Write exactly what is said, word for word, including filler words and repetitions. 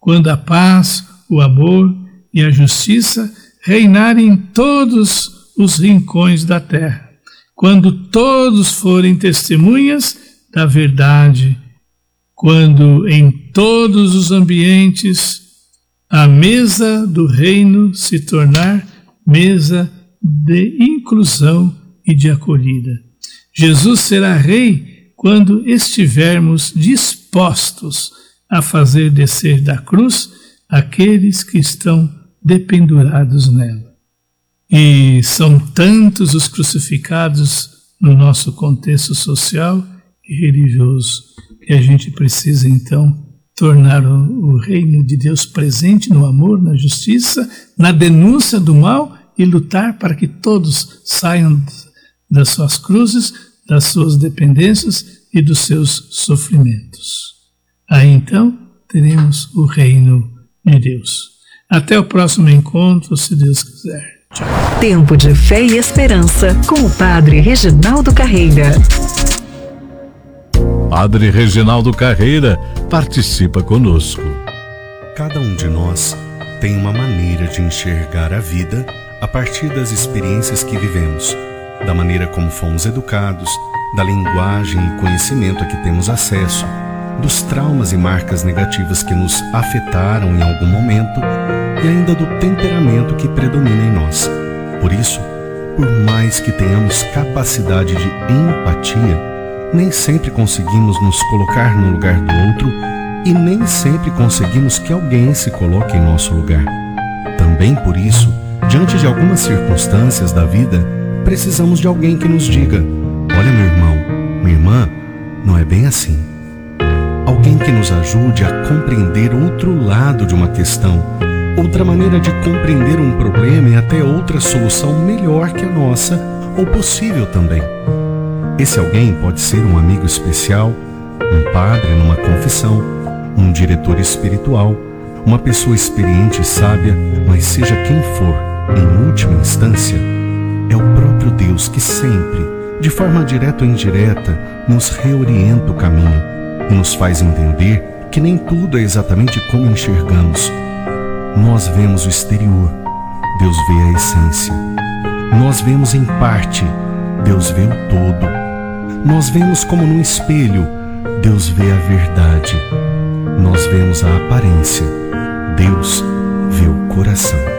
quando a paz, o amor e a justiça reinarem em todos os rincões da terra, quando todos forem testemunhas da verdade, quando em todos os ambientes a mesa do reino se tornar mesa de inclusão e de acolhida. Jesus será rei quando estivermos dispostos a fazer descer da cruz aqueles que estão dependurados nela. E são tantos os crucificados no nosso contexto social e religioso que a gente precisa então tornar o, o reino de Deus presente no amor, na justiça, na denúncia do mal e lutar para que todos saiam das suas cruzes, das suas dependências e dos seus sofrimentos. Aí então teremos o reino de Deus. Até o próximo encontro, se Deus quiser. Tchau. Tempo de Fé e Esperança com o Padre Reginaldo Carreira. Padre Reginaldo Carreira participa conosco. Cada um de nós tem uma maneira de enxergar a vida a partir das experiências que vivemos, da maneira como fomos educados, da linguagem e conhecimento a que temos acesso, dos traumas e marcas negativas que nos afetaram em algum momento e ainda do temperamento que predomina em nós. Por isso, por mais que tenhamos capacidade de empatia, nem sempre conseguimos nos colocar no lugar do outro e nem sempre conseguimos que alguém se coloque em nosso lugar. Também por isso, diante de algumas circunstâncias da vida, precisamos de alguém que nos diga: olha, meu irmão, minha irmã, não é bem assim. Alguém que nos ajude a compreender outro lado de uma questão, outra maneira de compreender um problema e até outra solução melhor que a nossa, ou possível também. Esse alguém pode ser um amigo especial, um padre numa confissão, um diretor espiritual, uma pessoa experiente e sábia, mas seja quem for, em última instância, é o próprio Deus que sempre, de forma direta ou indireta, nos reorienta o caminho e nos faz entender que nem tudo é exatamente como enxergamos. Nós vemos o exterior, Deus vê a essência. Nós vemos em parte, Deus vê o todo. Nós vemos como num espelho, Deus vê a verdade. Nós vemos a aparência, Deus vê o coração.